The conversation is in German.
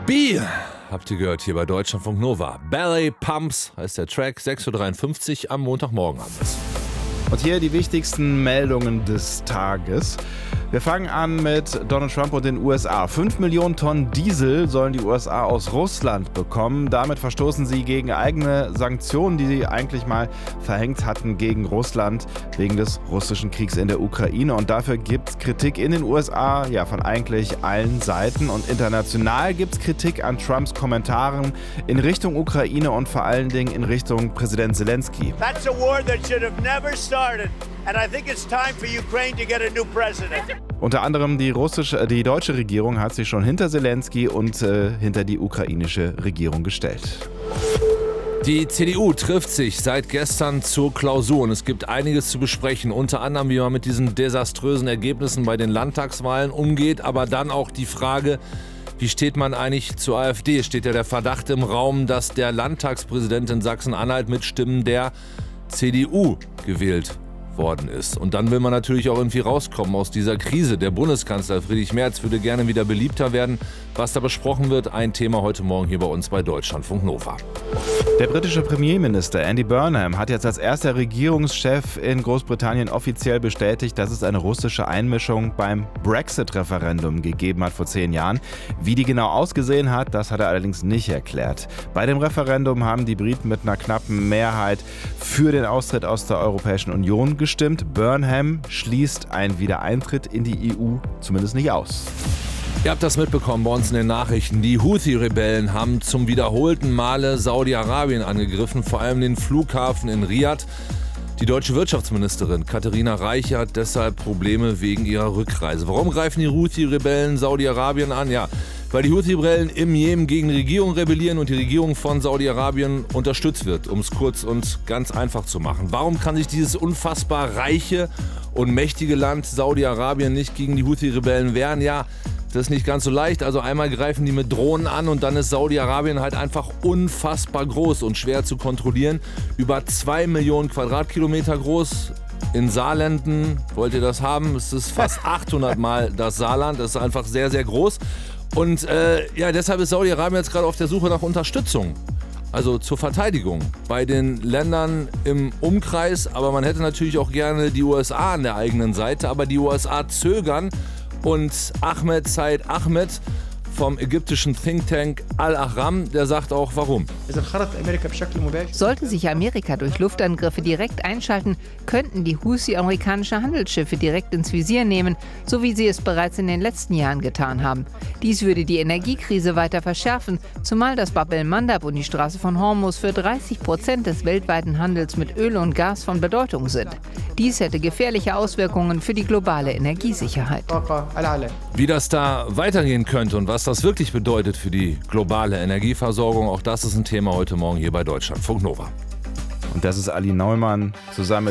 B habt ihr gehört hier bei Deutschlandfunk Nova. Ballet Pumps heißt der Track, 6.53 Uhr am Montagmorgen haben wir's. Und hier die wichtigsten Meldungen des Tages. Wir fangen an mit Donald Trump und den USA. 5 Millionen Tonnen Diesel sollen die USA aus Russland bekommen. Damit verstoßen sie gegen eigene Sanktionen, die sie eigentlich mal verhängt hatten gegen Russland wegen des russischen Kriegs in der Ukraine. Und dafür gibt es Kritik in den USA, ja, von eigentlich allen Seiten. Und international gibt es Kritik an Trumps Kommentaren in Richtung Ukraine und vor allen Dingen in Richtung Präsident Zelensky. That's a war that should have never started. And I think it's time for Ukraine to get a new president. Unter anderem die deutsche Regierung hat sich schon hinter Zelensky und hinter die ukrainische Regierung gestellt. Die CDU trifft sich seit gestern zur Klausur und es gibt einiges zu besprechen. Unter anderem, wie man mit diesen desaströsen Ergebnissen bei den Landtagswahlen umgeht, aber dann auch die Frage, wie steht man eigentlich zur AfD? Steht ja der Verdacht im Raum, dass der Landtagspräsident in Sachsen-Anhalt mit Stimmen der CDU gewählt worden ist. Und dann will man natürlich auch irgendwie rauskommen aus dieser Krise. Der Bundeskanzler Friedrich Merz würde gerne wieder beliebter werden. Was da besprochen wird, ein Thema heute Morgen hier bei uns bei Deutschlandfunk Nova. Der britische Premierminister Andy Burnham hat jetzt als erster Regierungschef in Großbritannien offiziell bestätigt, dass es eine russische Einmischung beim Brexit-Referendum gegeben hat vor 10 Jahren. Wie die genau ausgesehen hat, das hat er allerdings nicht erklärt. Bei dem Referendum haben die Briten mit einer knappen Mehrheit für den Austritt aus der Europäischen Union gestimmt. Burnham schließt einen Wiedereintritt in die EU zumindest nicht aus. Ihr habt das mitbekommen bei uns in den Nachrichten. Die Houthi-Rebellen haben zum wiederholten Male Saudi-Arabien angegriffen, vor allem den Flughafen in Riad. Die deutsche Wirtschaftsministerin Katharina Reiche hat deshalb Probleme wegen ihrer Rückreise. Warum greifen die Houthi-Rebellen Saudi-Arabien an? Ja, weil die Houthi-Rebellen im Jemen gegen die Regierung rebellieren und die Regierung von Saudi-Arabien unterstützt wird, um es kurz und ganz einfach zu machen. Warum kann sich dieses unfassbar reiche und mächtige Land Saudi-Arabien nicht gegen die Houthi-Rebellen wehren? Ja, das ist nicht ganz so leicht. Also einmal greifen die mit Drohnen an und dann ist Saudi-Arabien halt einfach unfassbar groß und schwer zu kontrollieren. Über 2 Millionen Quadratkilometer groß. In Saarländen, wollt ihr das haben? Es ist fast 800 Mal das Saarland. Das ist einfach sehr, sehr groß. Und deshalb ist Saudi-Arabien jetzt gerade auf der Suche nach Unterstützung. Also zur Verteidigung bei den Ländern im Umkreis. Aber man hätte natürlich auch gerne die USA an der eigenen Seite. Aber die USA zögern. Und Ahmed Said Ahmed vom ägyptischen Think Tank Al-Ahram, der sagt auch, warum. Sollte sich Amerika durch Luftangriffe direkt einschalten, könnten die Houthi amerikanische Handelsschiffe direkt ins Visier nehmen, so wie sie es bereits in den letzten Jahren getan haben. Dies würde die Energiekrise weiter verschärfen, zumal das Bab el-Mandab und die Straße von Hormuz für 30% des weltweiten Handels mit Öl und Gas von Bedeutung sind. Dies hätte gefährliche Auswirkungen für die globale Energiesicherheit. Wie das da weitergehen könnte und was das wirklich bedeutet für die globale Energieversorgung, auch das ist ein Thema heute Morgen hier bei Deutschlandfunk Nova. Und das ist Ali Neumann zusammen mit